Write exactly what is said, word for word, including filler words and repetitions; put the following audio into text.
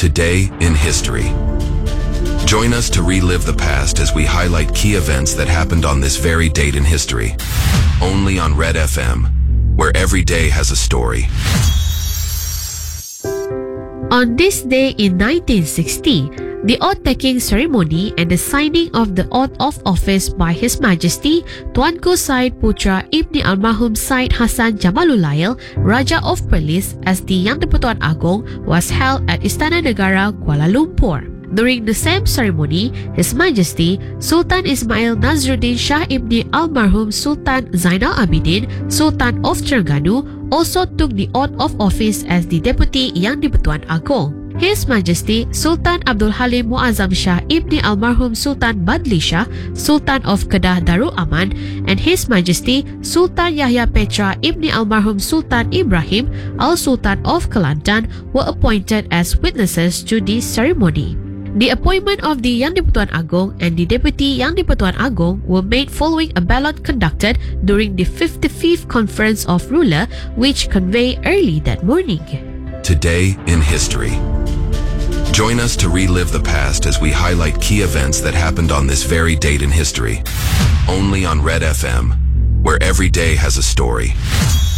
Today in History. Join us to relive the past as we highlight key events that happened on this very date in history. Only on Red F M, where every day has a story. On this day in nineteen sixty, the oath-taking ceremony and the signing of the oath of office by His Majesty Tuanku Said Putra Ibni Almarhum Said Hassan Jamalulail, Raja of Perlis as the Yang di-Pertuan Agong was held at Istana Negara, Kuala Lumpur. During the same ceremony, His Majesty Sultan Ismail Nazruddin Shah Ibni Almarhum Sultan Zainal Abidin, Sultan of Terengganu, also took the oath of office as the Deputy Yang di-Pertuan Agong. His Majesty Sultan Abdul Halim Muazzam Shah Ibni Almarhum Sultan Badli Shah, Sultan of Kedah Darul Aman, and His Majesty Sultan Yahya Petra Ibni Almarhum Sultan Ibrahim Al-Sultan of Kelantan were appointed as witnesses to the ceremony. The appointment of the Yang di-Pertuan Agong and the Deputy Yang di-Pertuan Agong were made following a ballot conducted during the fifty-fifth Conference of Ruler, which convened early that morning. Today in History. Join us to relive the past as we highlight key events that happened on this very date in history. Only on Red F M, where every day has a story.